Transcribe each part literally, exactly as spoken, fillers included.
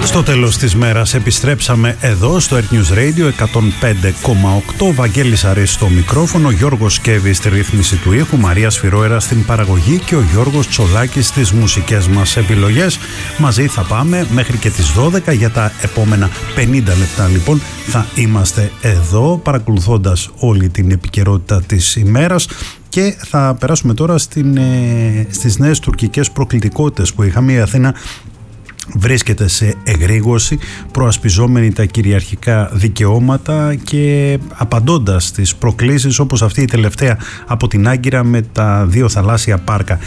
Στο τέλος της μέρας επιστρέψαμε εδώ στο Earth News Radio εκατόν πέντε κόμμα οκτώ. Βαγγέλης Αρής στο μικρόφωνο, Γιώργος Σκέβης στη ρύθμιση του ήχου, Μαρία Σφυρόερα στην παραγωγή και ο Γιώργος Τσολάκης στις μουσικές μας επιλογές. Μαζί θα πάμε μέχρι και τις δώδεκα. Για τα επόμενα πενήντα λεπτά λοιπόν θα είμαστε εδώ παρακολουθώντας όλη την επικαιρότητα της ημέρας. Και θα περάσουμε τώρα στην, ε, στις νέες τουρκικές προκλητικότητες που είχαμε. Η Αθήνα βρίσκεται σε εγρήγορση, προασπιζόμενη τα κυριαρχικά δικαιώματα και απαντώντας στις προκλήσεις όπως αυτή η τελευταία από την Άγκυρα με τα δύο θαλάσσια πάρκα.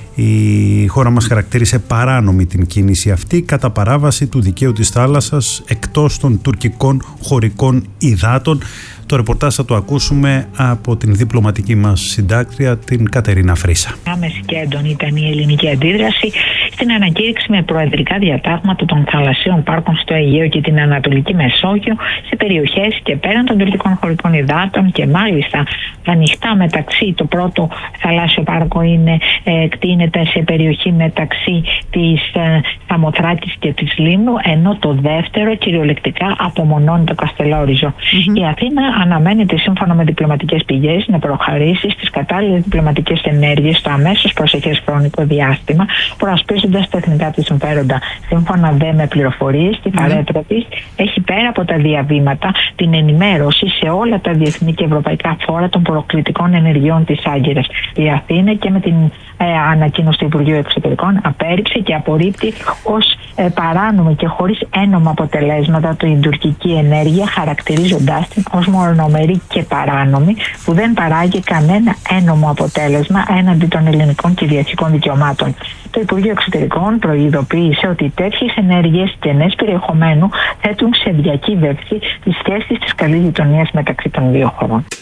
Η χώρα μας χαρακτήρισε παράνομη την κίνηση αυτή κατά παράβαση του δικαίου της θάλασσας εκτός των τουρκικών χωρικών υδάτων. Το ρεπορτάζ θα το ακούσουμε από την διπλωματική μας συντάκτρια, την Κατερίνα Φρίσα. Άμεση και έντονη ήταν η ελληνική αντίδραση στην ανακήρυξη με προεδρικά διατάγματα των θαλασσίων πάρκων στο Αιγαίο και την Ανατολική Μεσόγειο σε περιοχές και πέραν των τουρκικών χωρικών υδάτων και μάλιστα ανοιχτά μεταξύ. Το πρώτο θαλάσσιο πάρκο είναι, ε, εκτείνεται σε περιοχή μεταξύ της ε, Σαμοθράκης και της Λίμνου, ενώ το δεύτερο κυριολεκτικά απομονώνει το Καστελόριζο. Mm-hmm. Η Αθήνα αναμένεται σύμφωνα με διπλωματικές πηγές να προχωρήσει στις κατάλληλες διπλωματικές ενέργειες στο αμέσως προσεχές χρονικό διάστημα, προασπίζοντας τα εθνικά της συμφέροντα. Σύμφωνα δε με πληροφορίες, η παρέτρα της έχει πέρα από τα διαβήματα την ενημέρωση σε όλα τα διεθνή και ευρωπαϊκά φόρα των προκλητικών ενεργειών της Άγκυρας. Η Αθήνα και με την ε, ανακοίνωση του Υπουργείου Εξωτερικών απέρριψε και απορρίπτει ως ε, παράνομη και χωρίς ένομα αποτελέσματα την τουρκική ενέργεια, χαρακτηρίζοντάς την ως μονομερή και παράνομη, που δεν παράγει κανένα ένομο αποτέλεσμα έναντι των ελληνικών κυριαρχικών δικαιωμάτων. Το Υπουργείο Εξωτερικών προειδοποίησε ότι τέτοιες ενέργειες κενές περιεχομένου θέτουν σε διακύβευση τις σχέσεις της καλής γειτονίας μεταξύ των δύο χωρών.